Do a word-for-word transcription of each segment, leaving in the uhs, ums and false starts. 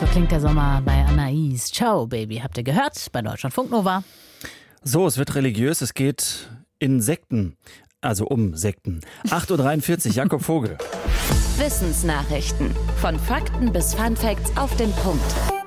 So klingt der Sommer bei Anais. Ciao, Baby, habt ihr gehört? Bei Deutschlandfunk Nova. So, es wird religiös, es geht in Sekten, also um Sekten. acht Uhr dreiundvierzig, Jakob Vogel. Wissensnachrichten. Von Fakten bis Funfacts auf den Punkt.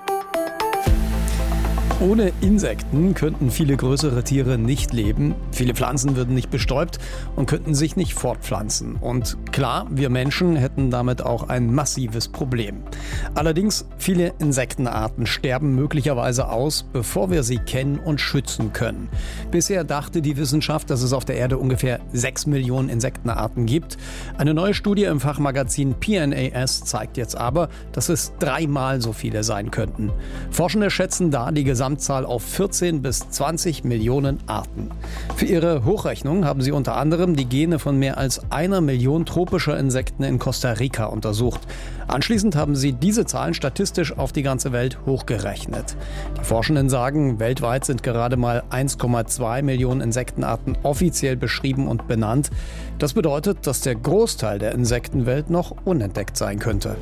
Ohne Insekten könnten viele größere Tiere nicht leben, viele Pflanzen würden nicht bestäubt und könnten sich nicht fortpflanzen. Und klar, wir Menschen hätten damit auch ein massives Problem. Allerdings, viele Insektenarten sterben möglicherweise aus, bevor wir sie kennen und schützen können. Bisher dachte die Wissenschaft, dass es auf der Erde ungefähr sechs Millionen Insektenarten gibt. Eine neue Studie im Fachmagazin P N A S zeigt jetzt aber, dass es dreimal so viele sein könnten. Forschende schätzen da die gesamte Gesamtzahl auf vierzehn bis zwanzig Millionen Arten. Für ihre Hochrechnung haben sie unter anderem die Gene von mehr als einer Million tropischer Insekten in Costa Rica untersucht. Anschließend haben sie diese Zahlen statistisch auf die ganze Welt hochgerechnet. Die Forschenden sagen, weltweit sind gerade mal eins Komma zwei Millionen Insektenarten offiziell beschrieben und benannt. Das bedeutet, dass der Großteil der Insektenwelt noch unentdeckt sein könnte.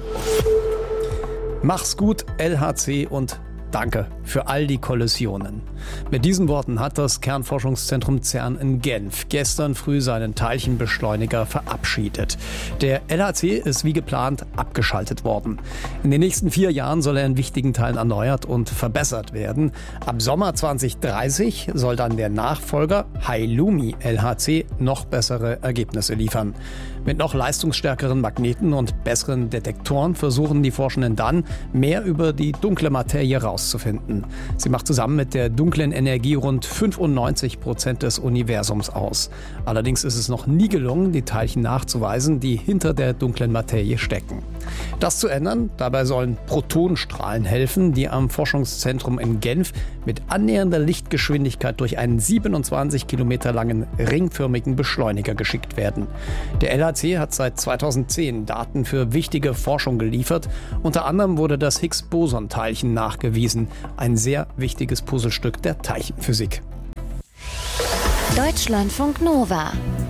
Mach's gut, L H C und Danke für all die Kollisionen. Mit diesen Worten hat das Kernforschungszentrum CERN in Genf gestern früh seinen Teilchenbeschleuniger verabschiedet. Der L H C ist wie geplant abgeschaltet worden. In den nächsten vier Jahren soll er in wichtigen Teilen erneuert und verbessert werden. Ab Sommer zwanzig dreißig soll dann der Nachfolger HiLumi L H C noch bessere Ergebnisse liefern. Mit noch leistungsstärkeren Magneten und besseren Detektoren versuchen die Forschenden dann, mehr über die dunkle Materie herauszufinden. Sie macht zusammen mit der dunklen Energie rund fünfundneunzig Prozent des Universums aus. Allerdings ist es noch nie gelungen, die Teilchen nachzuweisen, die hinter der dunklen Materie stecken. Das zu ändern, dabei sollen Protonenstrahlen helfen, die am Forschungszentrum in Genf mit annähernder Lichtgeschwindigkeit durch einen siebenundzwanzig Kilometer langen ringförmigen Beschleuniger geschickt werden. Der L H C hat seit zweitausendzehn Daten für wichtige Forschung geliefert. Unter anderem wurde das Higgs-Boson-Teilchen nachgewiesen, ein sehr wichtiges Puzzlestück der Teilchenphysik. Deutschlandfunk Nova.